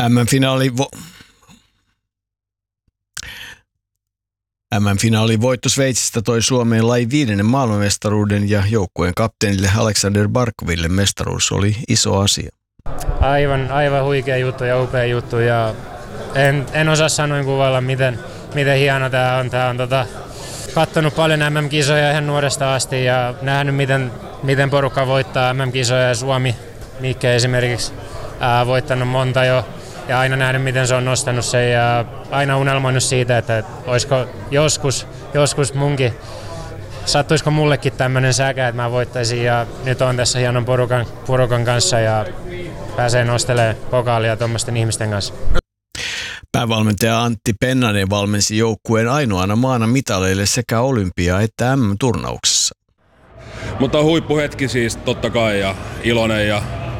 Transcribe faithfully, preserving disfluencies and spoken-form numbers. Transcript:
M M-finaali vo- M M-finaalin voitto Sveitsistä toi Suomeen lajin viidennen maailmanmestaruuden ja joukkueen kapteenille Aleksander Barkoville mestaruus oli iso asia. Aivan, aivan huikea juttu ja upea juttu ja en, en osaa sanoin kuvailla miten, miten hieno tämä on. Tää on tota, kattonut paljon M M-kisoja ihan nuoresta asti ja nähnyt miten, miten porukka voittaa M M-kisoja ja Suomi, Mikke esimerkiksi, ää, voittanut monta jo. Ja aina nähnyt, miten se on nostanut sen ja aina unelmoinut siitä, että olisiko joskus, joskus munkin, sattuisiko mullekin tämmöinen säkä, että mä voittaisin. Ja nyt on tässä hienon porukan, porukan kanssa ja pääsee nostelemaan pokaalia tuommoisten ihmisten kanssa. Päävalmentaja Antti Pennanen valmensi joukkueen ainoana maana mitaleille sekä olympia- että M M-turnauksessa. Mutta huippuhetki siis totta kai ja iloinen ja